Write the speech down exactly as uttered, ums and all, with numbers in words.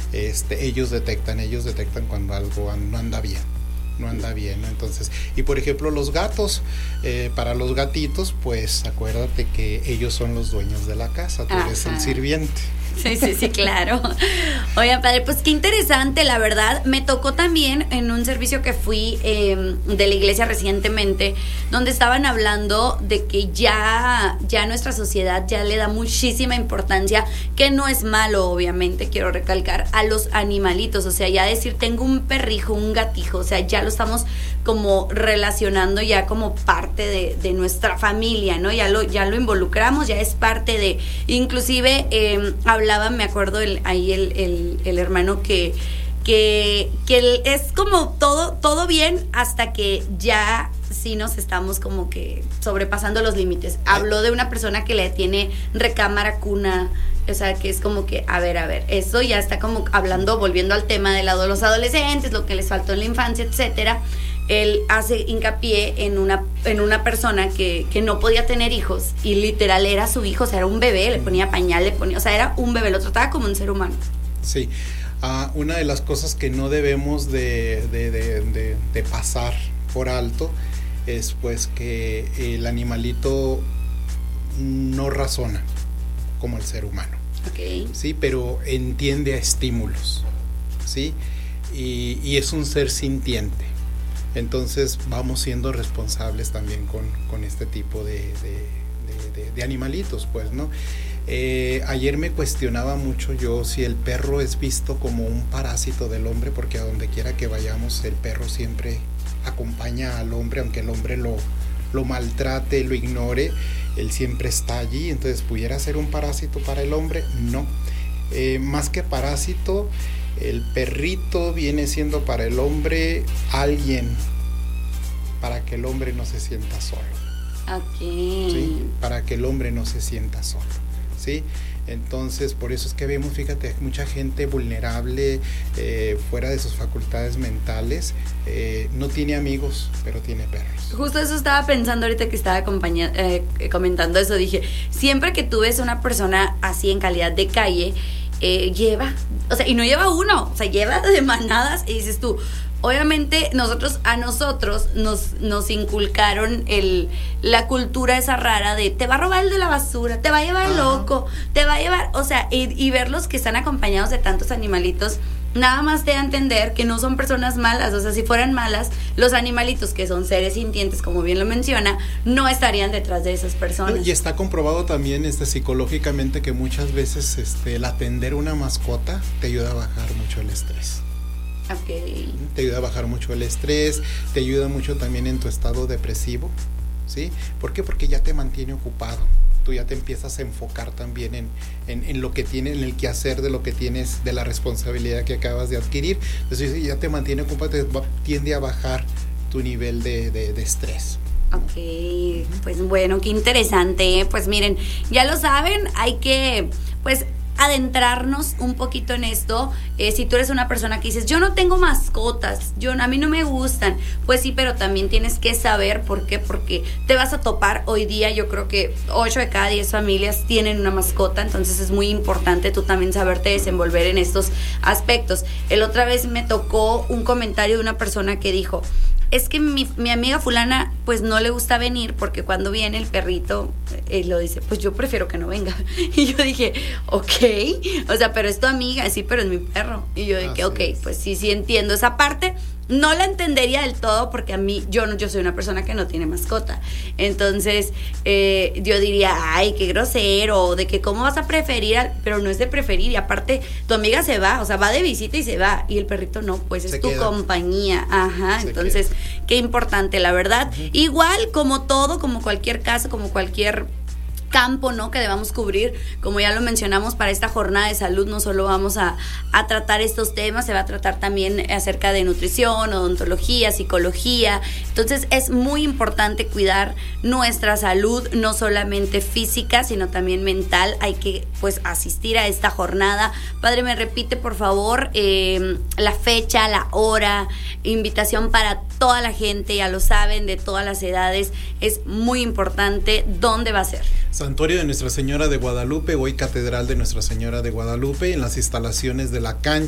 este, ellos detectan, ellos detectan cuando algo no anda bien. no anda bien, ¿no? Entonces, y por ejemplo los gatos, eh, para los gatitos, pues acuérdate que ellos son los dueños de la casa, tú eres el sirviente. Sí, sí, sí, claro. Oigan, padre, pues qué interesante, la verdad. Me tocó también en un servicio que fui eh, de la iglesia recientemente, donde estaban hablando de que ya, ya nuestra sociedad ya le da muchísima importancia, que no es malo, obviamente, quiero recalcar, a los animalitos. O sea, ya decir, tengo un perrijo, un gatijo, o sea, ya lo estamos como relacionando ya como parte de, de nuestra familia, ¿no? Ya lo, ya lo involucramos, ya es parte de, inclusive eh, hablaba, me acuerdo el, ahí el, el, el hermano que, que, que es como todo, todo bien hasta que ya sí nos estamos como que sobrepasando los límites. Habló de una persona que le tiene recámara, cuna, o sea, que es como que, a ver, a ver, eso ya está como hablando, volviendo al tema de lado de los adolescentes, lo que les faltó en la infancia, etcétera. Él hace hincapié en una, en una persona que, que no podía tener hijos y literal era su hijo, o sea, era un bebé, le ponía pañal, le ponía, o sea, era un bebé, lo trataba como un ser humano. Sí, uh, una de las cosas que no debemos de, de, de, de, de pasar por alto es pues que el animalito no razona como el ser humano. Okay. Sí, pero entiende a estímulos, ¿sí? Y, y es un ser sintiente. Entonces vamos siendo responsables también con, con este tipo de, de, de, de animalitos, pues, ¿no? Eh, ayer me cuestionaba mucho yo si el perro es visto como un parásito del hombre, porque a donde quiera que vayamos el perro siempre acompaña al hombre, aunque el hombre lo, lo maltrate, lo ignore, él siempre está allí. Entonces, ¿pudiera ser un parásito para el hombre? No. Eh, más que parásito, el perrito viene siendo para el hombre alguien para que el hombre no se sienta solo. Okay. ¿Sí? Para que el hombre no se sienta solo, ¿sí? Entonces, por eso es que vemos, fíjate, mucha gente vulnerable, eh, fuera de sus facultades mentales, eh, no tiene amigos, pero tiene perros. Justo eso estaba pensando ahorita que estaba eh, comentando eso, dije, siempre que tú ves a una persona así en calidad de calle, eh, lleva, o sea, y no lleva uno, o sea, lleva de manadas, y dices tú, obviamente nosotros, a nosotros nos, nos inculcaron el, la cultura esa rara de te va a robar el de la basura, te va a llevar el loco, te va a llevar, o sea, y, y verlos que están acompañados de tantos animalitos, nada más te da a entender que no son personas malas. O sea, si fueran malas, los animalitos, que son seres sintientes, como bien lo menciona, no estarían detrás de esas personas. Y está comprobado también este, psicológicamente que muchas veces este, el atender una mascota te ayuda a bajar mucho el estrés. Okay. Te ayuda a bajar mucho el estrés, te ayuda mucho también en tu estado depresivo, ¿sí? ¿Por qué? Porque ya te mantiene ocupado. Tú ya te empiezas a enfocar también en, en, en lo que tienes, en el quehacer de lo que tienes, de la responsabilidad que acabas de adquirir. Entonces ya te mantiene ocupado, te tiende a bajar tu nivel de, de, de estrés. Ok, pues bueno, qué interesante, ¿eh? Pues miren, ya lo saben, hay que, pues, adentrarnos un poquito en esto. Eh, si tú eres una persona que dices, yo no tengo mascotas, yo, a mí no me gustan, pues sí, pero también tienes que saber por qué, porque te vas a topar hoy día. Yo creo que ocho de cada diez familias tienen una mascota, entonces es muy importante tú también saberte desenvolver en estos aspectos. El otra vez me tocó un comentario de una persona que dijo, es que mi, mi amiga fulana pues no le gusta venir porque cuando viene el perrito, él lo dice, pues yo prefiero que no venga. Y yo dije, ok, o sea, pero es tu amiga, sí, pero es mi perro. Y yo dije, ok, pues sí, sí entiendo esa parte. No la entendería del todo porque a mí, yo no, yo soy una persona que no tiene mascota. Entonces, eh, yo diría, ay, qué grosero, de que cómo vas a preferir, al, pero no es de preferir. Y aparte, tu amiga se va, o sea, va de visita y se va. Y el perrito no, pues es se tu queda. compañía. Ajá, se entonces, queda. Qué importante, la verdad. Uh-huh. Igual, como todo, como cualquier caso, como cualquier campo, ¿no?, que debamos cubrir, como ya lo mencionamos, para esta jornada de salud no solo vamos a, a tratar estos temas, se va a tratar también acerca de nutrición, odontología, psicología. Entonces es muy importante cuidar nuestra salud, no solamente física, sino también mental. Hay que, pues, asistir a esta jornada. Padre, me repite, por favor, eh, la fecha, la hora, invitación para toda la gente, ya lo saben, de todas las edades, es muy importante. ¿Dónde va a ser? Santuario de Nuestra Señora de Guadalupe, hoy Catedral de Nuestra Señora de Guadalupe, en las instalaciones de la cancha